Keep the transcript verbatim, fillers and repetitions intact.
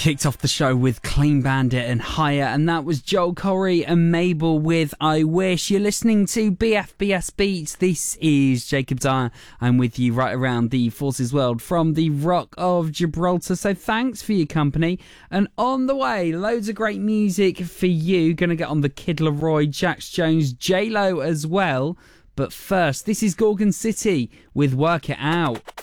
kicked off the show with Clean Bandit and Higher, and that was Joel Corry and Mabel with I Wish. You're listening to B F B S Beats. This is Jacob Dyer. I'm with you right around the Forces world from the Rock of Gibraltar. So thanks for your company. And on the way, loads of great music for you. Going to get on the Kid Laroi, Jax Jones, J-Lo as well. But first, this is Gorgon City with Work It Out.